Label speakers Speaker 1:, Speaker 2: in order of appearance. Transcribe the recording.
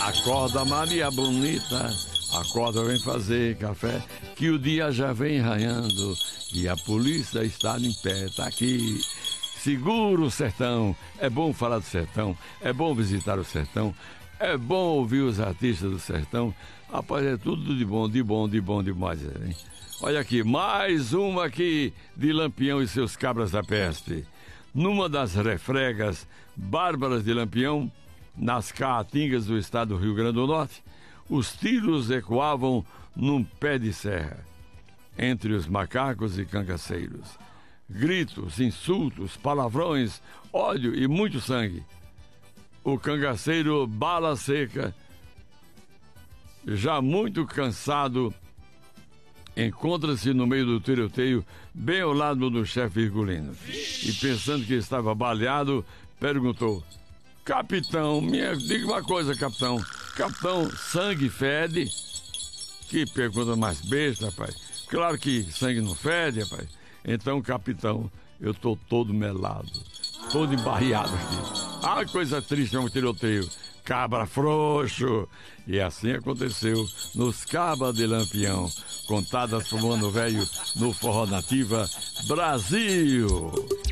Speaker 1: Acorda, Maria Bonita, acorda, vem fazer café, que o dia já vem raiando e a polícia está em pé, tá aqui. Segura o sertão, é bom falar do sertão, é bom visitar o sertão, é bom ouvir os artistas do sertão. Rapaz, é tudo de bom, de bom, de bom demais, hein? Olha aqui, mais uma aqui de Lampião e seus cabras da peste. Numa das refregas bárbaras de Lampião, nas caatingas do estado do Rio Grande do Norte, os tiros ecoavam num pé de serra, entre os macacos e cangaceiros. Gritos, insultos, palavrões, ódio e muito sangue. O cangaceiro Bala Seca, já muito cansado, encontra-se no meio do tiroteio, bem ao lado do chefe Virgulino. E pensando que estava baleado, perguntou: capitão, diga uma coisa, capitão. Capitão, sangue fede? Que pergunta mais besta, rapaz. Claro que sangue não fede, rapaz. Então, capitão, eu tô todo melado, todo embarreado aqui. Ah, coisa triste é um tiroteio. Cabra frouxo. E assim aconteceu nos Cabas de Lampião, contadas por Mano Velho no Forró Nativa Brasil.